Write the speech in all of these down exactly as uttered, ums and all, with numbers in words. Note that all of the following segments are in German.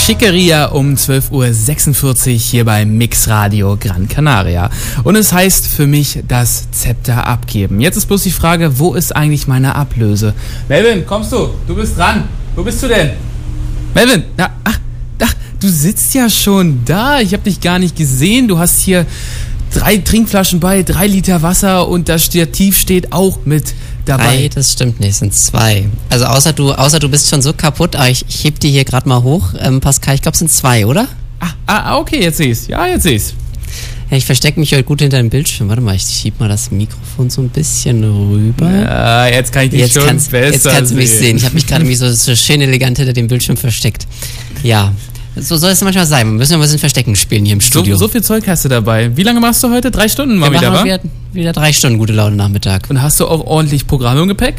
Schickeria um zwölf Uhr sechsundvierzig hier bei Mix Radio Gran Canaria. Und es heißt für mich das Zepter abgeben. Jetzt ist bloß die Frage, wo ist eigentlich meine Ablöse? Melvin, kommst du? Du bist dran. Wo bist du denn? Melvin, na, ach, ach, du sitzt ja schon da. Ich habe dich gar nicht gesehen. Du hast hier drei Trinkflaschen bei, drei Liter Wasser und das Stativ steht auch mit dabei. Ei, das stimmt nicht, es sind zwei. Also außer du, außer du bist schon so kaputt, aber ich, ich heb die hier gerade mal hoch. Ähm, Pascal, ich glaube, es sind zwei, oder? Ah, ah, okay, jetzt sehe ich's. Ja, jetzt sehe ich's. Ja, ich verstecke mich heute gut hinter dem Bildschirm. Warte mal, ich schieb mal das Mikrofon so ein bisschen rüber. Ja, jetzt kann ich dich jetzt schon kannst, besser Jetzt kannst du mich sehen. Ich habe mich gerade mich so, so schön elegant hinter dem Bildschirm versteckt. Ja, so soll es manchmal sein. Wir müssen ja ein bisschen Verstecken spielen hier im Studio. So, so viel Zeug hast du dabei. Wie lange machst du heute? Drei Stunden mal Wir wieder, machen wa? wieder, wieder drei Stunden gute Laune Nachmittag. Und hast du auch ordentlich Programme im Gepäck?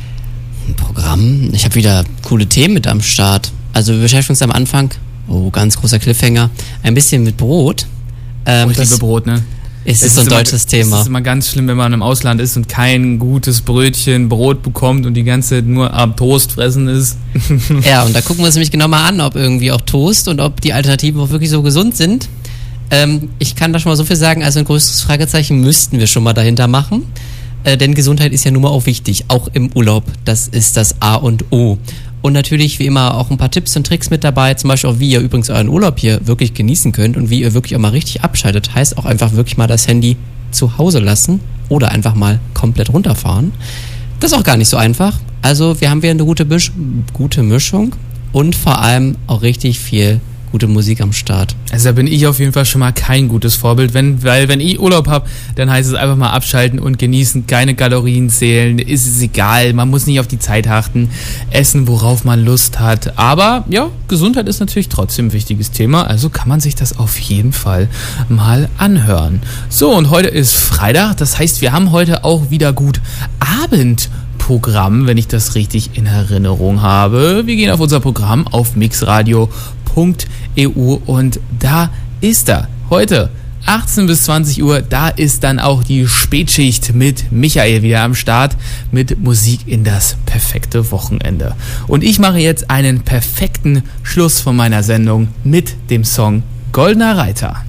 Ein Programm? Ich habe wieder coole Themen mit am Start. Also wir beschäftigen uns am Anfang, oh, ganz großer Cliffhanger, ein bisschen mit Brot. Ähm, oh, ich liebe Brot, ne? Ist es so ein immer, deutsches Thema. Es ist immer ganz schlimm, wenn man im Ausland ist und kein gutes Brötchen, Brot bekommt und die ganze Zeit nur am Toast fressen ist. Ja, und da gucken wir uns nämlich genau mal an, ob irgendwie auch Toast und ob die Alternativen auch wirklich so gesund sind. Ähm, ich kann da schon mal so viel sagen, also ein größeres Fragezeichen müssten wir schon mal dahinter machen. Äh, denn Gesundheit ist ja nun mal auch wichtig, auch im Urlaub. Das ist das A und O. Und natürlich wie immer auch ein paar Tipps und Tricks mit dabei, zum Beispiel auch wie ihr übrigens euren Urlaub hier wirklich genießen könnt und wie ihr wirklich auch mal richtig abschaltet. Heißt auch einfach wirklich mal das Handy zu Hause lassen oder einfach mal komplett runterfahren. Das ist auch gar nicht so einfach. Also wir haben wieder eine gute, Misch- gute Mischung und vor allem auch richtig viel gute Musik am Start. Also da bin ich auf jeden Fall schon mal kein gutes Vorbild, wenn, weil wenn ich Urlaub habe, dann heißt es einfach mal abschalten und genießen, keine Kalorien zählen, ist es egal, man muss nicht auf die Zeit achten, essen, worauf man Lust hat. Aber ja, Gesundheit ist natürlich trotzdem ein wichtiges Thema, also kann man sich das auf jeden Fall mal anhören. So, und heute ist Freitag, das heißt, wir haben heute auch wieder gut Abend Programm, wenn ich das richtig in Erinnerung habe. Wir gehen auf unser Programm auf mixradio punkt e u und da ist er. Heute achtzehn bis zwanzig Uhr, da ist dann auch die Spätschicht mit Michael wieder am Start mit Musik in das perfekte Wochenende. Und ich mache jetzt einen perfekten Schluss von meiner Sendung mit dem Song Goldener Reiter.